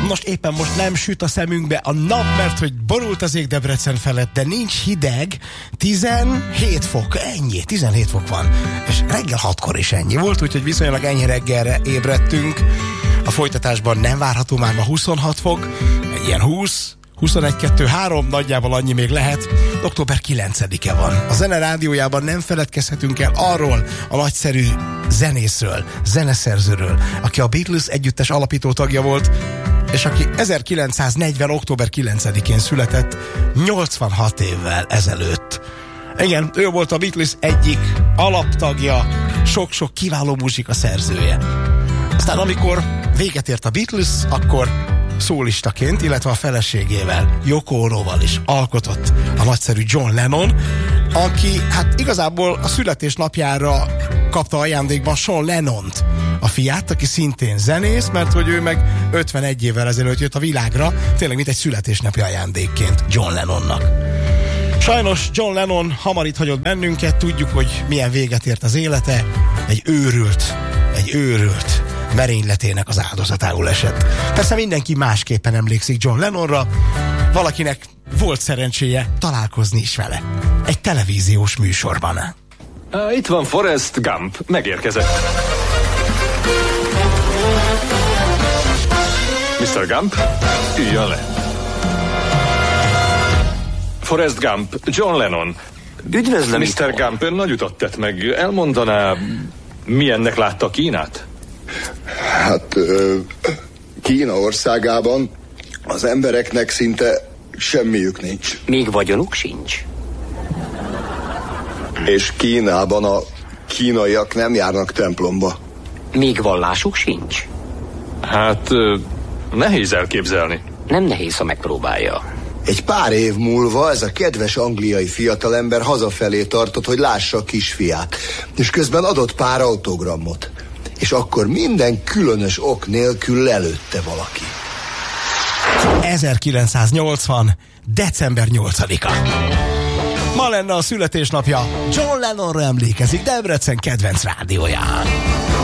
Most éppen most nem süt a szemünkbe a nap, mert hogy borult az ég Debrecen felett, de nincs hideg, 17 fok, ennyi, 17 fok van. És reggel 6-kor is ennyi volt, úgyhogy viszonylag ennyi reggelre ébredtünk. A folytatásban nem várható már ma 26 fok, ilyen 20, 21, 2, 3, nagyjából annyi még lehet. Október 9-e van. A Zene Rádiójában nem feledkezhetünk el arról a nagyszerű zenészről, zeneszerzőről, aki a Beatles együttes alapító tagja volt, és aki 1940. október 9-én született, 86 évvel ezelőtt. Igen, ő volt a Beatles egyik alaptagja, sok-sok kiváló muzsika szerzője. Aztán amikor véget ért a Beatles, akkor szólistaként, illetve a feleségével, Yoko Onoval is alkotott a nagyszerű John Lennon, aki hát igazából a születésnapjára kapta ajándékban Sean Lennont, a fiát, aki szintén zenész, mert hogy ő meg 51 évvel ezelőtt jött a világra, tényleg mint egy születésnapi ajándékként John Lennonnak. Sajnos John Lennon hamar itt hagyott bennünket, tudjuk, hogy milyen véget ért az élete, egy őrült merényletének az áldozatául esett. Persze mindenki másképpen emlékszik John Lennonra, valakinek volt szerencséje találkozni is vele. Egy televíziós műsorban. Itt van Forrest Gump, megérkezett. Mr. Gump, üljön le. Forrest Gump, John Lennon. Üdvözlöm, Mr. Gump, ön nagy utat tett meg. Elmondaná, milyennek látta Kínát? Hát Kína országában az embereknek szinte semmiük nincs. Még vagyonuk sincs. És Kínában a kínaiak nem járnak templomba. Még vallásuk sincs. Hát, nehéz elképzelni. Nem nehéz, ha megpróbálja. Egy pár év múlva ez a kedves angliai fiatalember hazafelé tartott, hogy lássa a kisfiát, és közben adott pár autogramot. És akkor minden különös ok nélkül lelőtte valaki. 1980. december 8-a. Ma lenne a születésnapja, John Lennonra emlékezik Debrecen kedvenc rádióján.